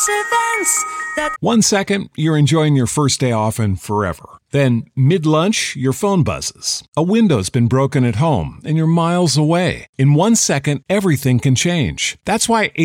events that 1 second, you're enjoying your first day off and forever. Then, mid-lunch, your phone buzzes. A window's been broken at home and you're miles away. In 1 second, everything can change. That's why